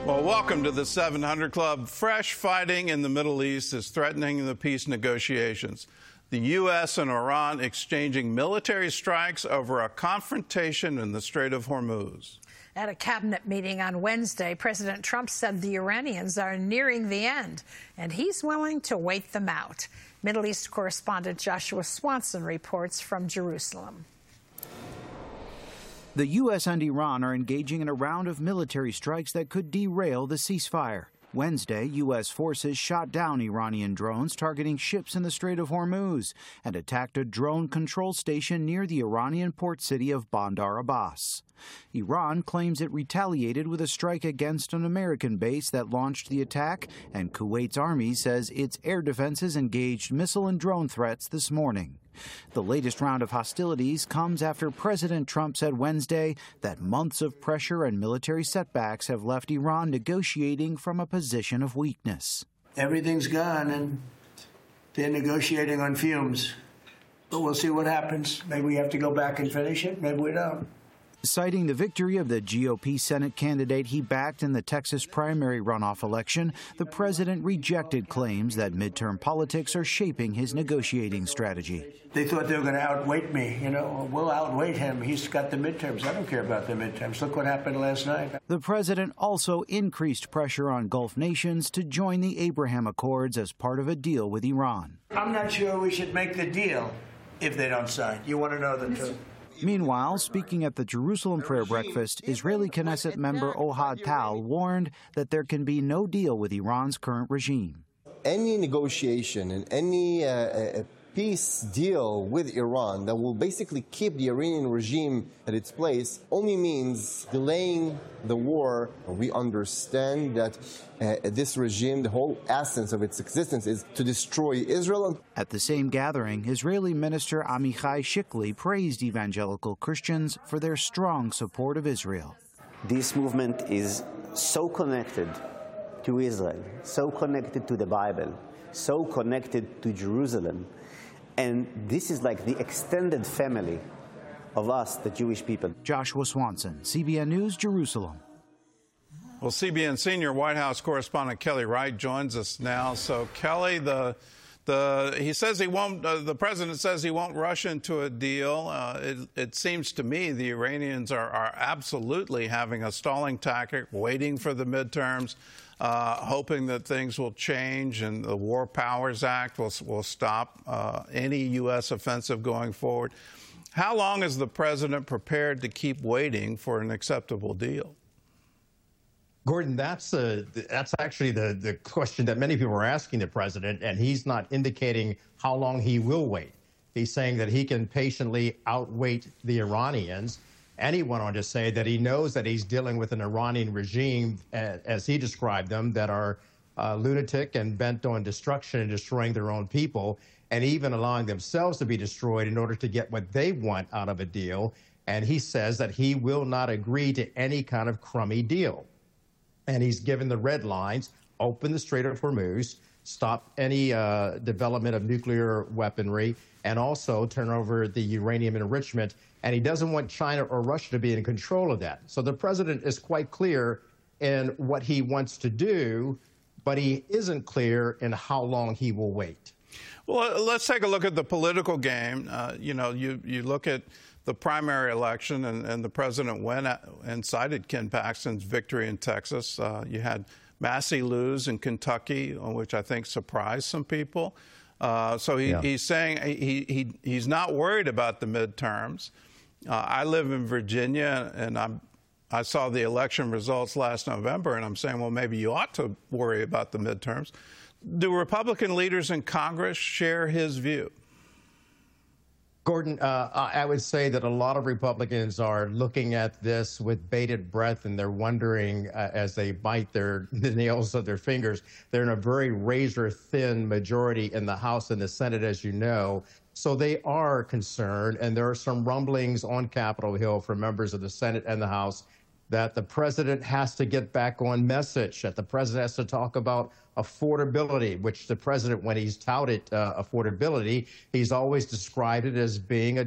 Well, welcome to the 700 Club. Fresh fighting in the Middle East is threatening the peace negotiations. The U.S. and Iran exchanging military strikes over a confrontation in the Strait of Hormuz. At a cabinet meeting on Wednesday, President Trump said the Iranians are nearing the end, and he's willing to wait them out. Middle East correspondent Joshua Swanson reports from Jerusalem. The U.S. and Iran are engaging in a round of military strikes that could derail the ceasefire. Wednesday, U.S. forces shot down Iranian drones targeting ships in the Strait of Hormuz and attacked a drone control station near the Iranian port city of Bandar Abbas. Iran claims it retaliated with a strike against an American base that launched the attack, and Kuwait's army says its air defenses engaged missile and drone threats this morning. The latest round of hostilities comes after President Trump said Wednesday that months of pressure and military setbacks have left Iran negotiating from a position of weakness. Everything's gone, and they're negotiating on fumes. But we'll see what happens. Maybe we have to go back and finish it. Maybe we don't. Citing the victory of the GOP Senate candidate he backed in the Texas primary runoff election, the president rejected claims that midterm politics are shaping his negotiating strategy. They thought they were going to outweight me. We'll outweight him. He's got the midterms. I don't care about the midterms. Look what happened last night. The president also increased pressure on Gulf nations to join the Abraham Accords as part of a deal with Iran. I'm not sure we should make the deal if they don't sign. You want to know the truth? Meanwhile, speaking at the Jerusalem prayer breakfast, Israeli Knesset member Ohad Tal warned that there can be no deal with Iran's current regime. Any negotiation and any peace deal with Iran that will basically keep the Iranian regime at its place only means delaying the war. We understand that this regime, the whole essence of its existence is to destroy Israel. At the same gathering, Israeli Minister Amichai Shikli praised evangelical Christians for their strong support of Israel. This movement is so connected to Israel, so connected to the Bible, so connected to Jerusalem. And this is like the extended family of us, the Jewish people. Joshua Swanson, CBN News, Jerusalem. Well, CBN senior White House correspondent Kelly Wright joins us now. So, Kelly, he says he won't. The president says he won't rush into a deal. It seems to me the Iranians are absolutely having a stalling tactic, waiting for the midterms. Hoping that things will change and the War Powers Act will stop any U.S. offensive going forward. How long is the president prepared to keep waiting for an acceptable deal? Gordon, that's actually the question that many people are asking the president, and he's not indicating how long he will wait. He's saying that he can patiently outwait the Iranians. And he went on to say that he knows that he's dealing with an Iranian regime, as he described them, that are lunatic and bent on destruction and destroying their own people, and even allowing themselves to be destroyed in order to get what they want out of a deal. And he says that he will not agree to any kind of crummy deal. And he's given the red lines: open the Strait of Hormuz, stop any development of nuclear weaponry, and also turn over the uranium enrichment. And he doesn't want China or Russia to be in control of that. So the president is quite clear in what he wants to do, but he isn't clear in how long he will wait. Well, let's take a look at the political game. You look at the primary election, and the president went and cited Ken Paxton's victory in Texas. You had Massey lose in Kentucky, which I think surprised some people. He's saying he's not worried about the midterms. I live in Virginia, and I saw the election results last November, and I'm saying, well, maybe you ought to worry about the midterms. Do Republican leaders in Congress share his view? Gordon, I would say that a lot of Republicans are looking at this with bated breath, and they're wondering as they bite the nails of their fingers. They're in a very razor-thin majority in the House and the Senate, as you know. So they are concerned, and there are some rumblings on Capitol Hill from members of the Senate and the House that the president has to get back on message, that the president has to talk about affordability, which the president, when he's touted affordability, he's always described it as being a